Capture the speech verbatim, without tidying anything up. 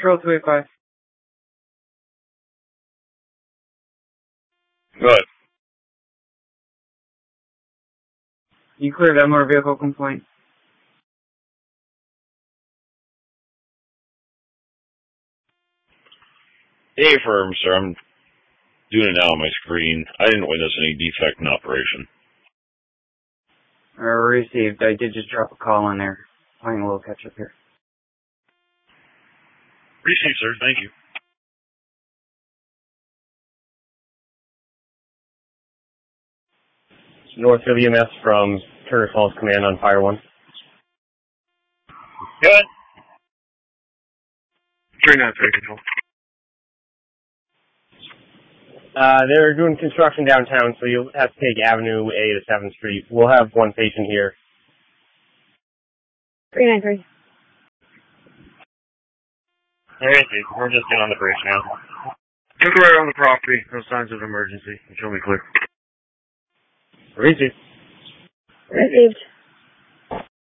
Patrol two eight five. Good. You cleared that motor vehicle complaint. Hey, firm, sir. I'm doing it now on my screen. I didn't witness any defect in operation. Uh, received. I did just drop a call in there. Playing a little catch up here. Received, sir. Thank you. Northfield E M S from Turner Falls Command on Fire one. Good. three nine three control. Uh, they're doing construction downtown, so you'll have to take Avenue A to seventh Street. We'll have one patient here. three nine three. Alright, we're just getting on the bridge now. Took right on the property. No signs of emergency. Show me clear. Received. Received.